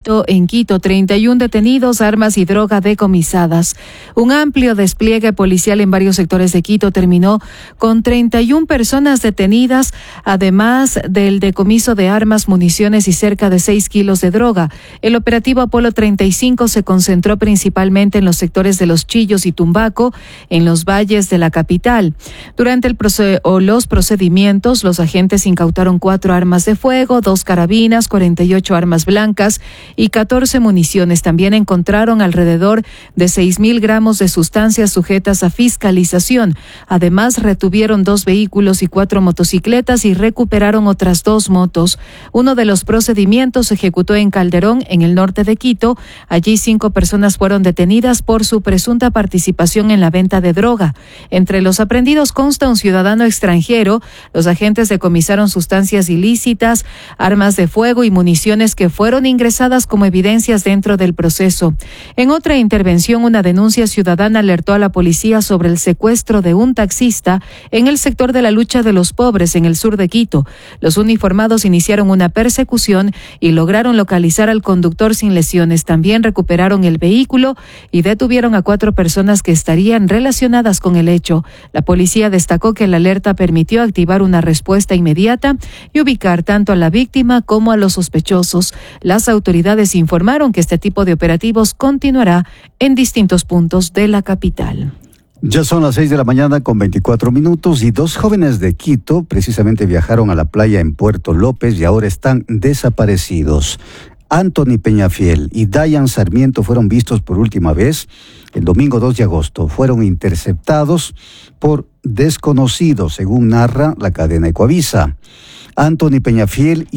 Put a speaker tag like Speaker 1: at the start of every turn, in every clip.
Speaker 1: En Quito, 31 detenidos, armas y droga decomisadas. Un amplio despliegue policial en varios sectores de Quito terminó con 31 personas detenidas, además del decomiso de armas, municiones y cerca de 6 kilos de droga. El operativo Apolo 35 se concentró principalmente en los sectores de Los Chillos y Tumbaco, en los valles de la capital. Durante los procedimientos, los agentes incautaron 4 armas de fuego, 2 carabinas, 48 armas blancas y 14 municiones. También encontraron alrededor de 6.000 gramos de sustancias sujetas a fiscalización. Además, retuvieron 2 vehículos y 4 motocicletas y recuperaron otras 2 motos. Uno de los procedimientos se ejecutó en Calderón, en el norte de Quito. Allí 5 personas fueron detenidas por su presunta participación en la venta de droga. Entre los aprendidos consta un ciudadano extranjero. Los agentes decomisaron sustancias ilícitas, armas de fuego y municiones que fueron ingresadas como evidencias dentro del proceso. En otra intervención, una denuncia ciudadana alertó a la policía sobre el secuestro de un taxista en el sector de la Lucha de los Pobres, en el sur de Quito. Los uniformados iniciaron una persecución y lograron localizar al conductor sin lesiones. También recuperaron el vehículo y detuvieron a 4 personas que estarían relacionadas con el hecho. La policía destacó que la alerta permitió activar una respuesta inmediata y ubicar tanto a la víctima como a los sospechosos. Las autoridades informaron que este tipo de operativos continuará en distintos puntos de la capital.
Speaker 2: Ya son las 6 de la mañana con 24 minutos y 2 jóvenes de Quito precisamente viajaron a la playa en Puerto López y ahora están desaparecidos. Anthony Peñafiel y Dayan Sarmiento fueron vistos por última vez el domingo 2 de agosto. Fueron interceptados por desconocidos, según narra la cadena Ecoavisa. Anthony Peñafiel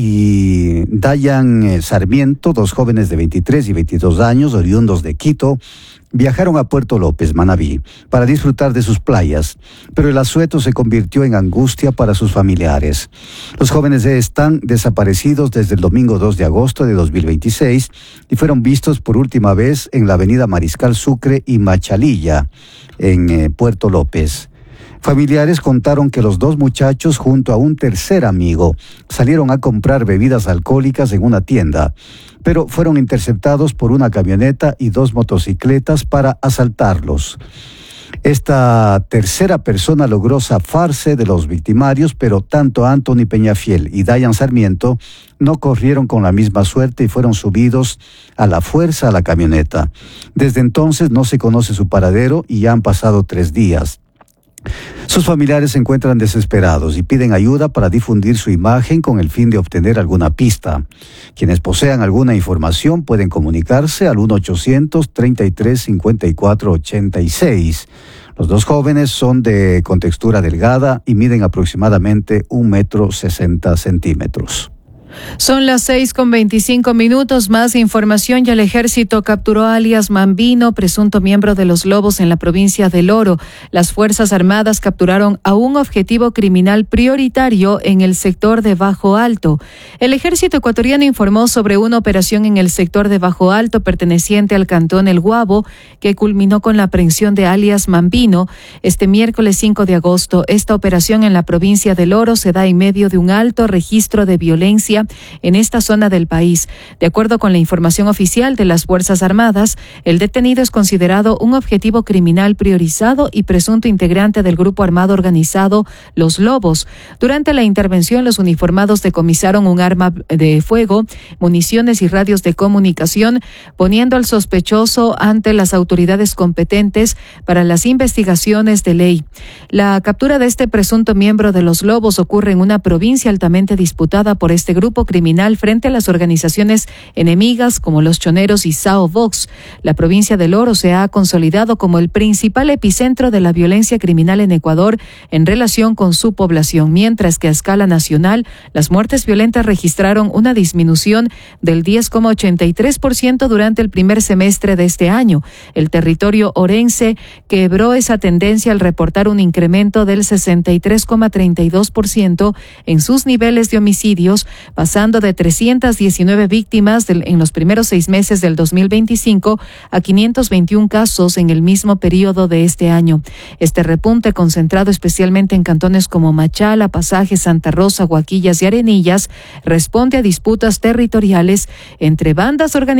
Speaker 2: y Dayan Sarmiento, 2 jóvenes de 23 y 22 años, oriundos de Quito, viajaron a Puerto López, Manabí, para disfrutar de sus playas, pero el asueto se convirtió en angustia para sus familiares. Los jóvenes están desaparecidos desde el domingo 2 de agosto de 2026 y fueron vistos por última vez en la avenida Mariscal Sucre y Machalilla, en Puerto López. Familiares contaron que los 2 muchachos, junto a un tercer amigo, salieron a comprar bebidas alcohólicas en una tienda, pero fueron interceptados por una camioneta y 2 motocicletas para asaltarlos. Esta tercera persona logró zafarse de los victimarios, pero tanto Anthony Peñafiel y Dayan Sarmiento no corrieron con la misma suerte y fueron subidos a la fuerza a la camioneta. Desde entonces no se conoce su paradero y ya han pasado 3 días. Sus familiares se encuentran desesperados y piden ayuda para difundir su imagen con el fin de obtener alguna pista. Quienes posean alguna información pueden comunicarse al 1-800-33-54-86. Los 2 jóvenes son de contextura delgada y miden aproximadamente 1,60 m.
Speaker 1: Son las 6:25. Más información. Ya el ejército capturó a alias Mambino, presunto miembro de los Lobos en la provincia del Oro. Las Fuerzas Armadas capturaron a un objetivo criminal prioritario en el sector de Bajo Alto. El ejército ecuatoriano informó sobre una operación en el sector de Bajo Alto perteneciente al cantón El Guabo, que culminó con la aprehensión de alias Mambino este miércoles 5 de agosto. Esta operación en la provincia del Oro se da en medio de un alto registro de violencia en esta zona del país. De acuerdo con la información oficial de las Fuerzas Armadas, el detenido es considerado un objetivo criminal priorizado y presunto integrante del grupo armado organizado Los Lobos. Durante la intervención, los uniformados decomisaron un arma de fuego, municiones y radios de comunicación, poniendo al sospechoso ante las autoridades competentes para las investigaciones de ley. La captura de este presunto miembro de Los Lobos ocurre en una provincia altamente disputada por este grupo criminal frente a las organizaciones enemigas como los Choneros y Sao Vox. La provincia del Oro se ha consolidado como el principal epicentro de la violencia criminal en Ecuador en relación con su población, mientras que a escala nacional las muertes violentas registraron una disminución del 10,83% durante el primer semestre de este año. El territorio orense quebró esa tendencia al reportar un incremento del 63,32% en sus niveles de homicidios, pasando de 319 víctimas en los primeros 6 meses del 2025 a 521 casos en el mismo periodo de este año. Este repunte, concentrado especialmente en cantones como Machala, Pasaje, Santa Rosa, Huaquillas y Arenillas, responde a disputas territoriales entre bandas organizadas